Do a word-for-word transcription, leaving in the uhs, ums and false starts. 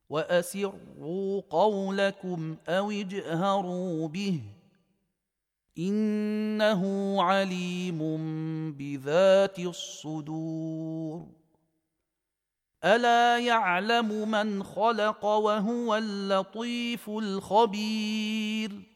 وأسروا قولكم أو اجهروا به إنه عليم بذات الصدور. ألا يعلم من خلق وهو اللطيف الخبير.